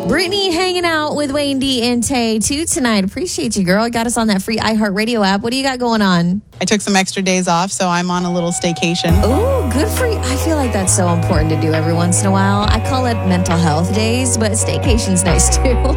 Brittany hanging out with Wayne D and Tay too tonight. Appreciate you, girl. Got us on that free iHeartRadio app. What do you got going on? I took some extra days off, so I'm on a little staycation. Oh, good for you. I feel like that's so important to do every once in a while. I call it mental health days, but staycation's nice too.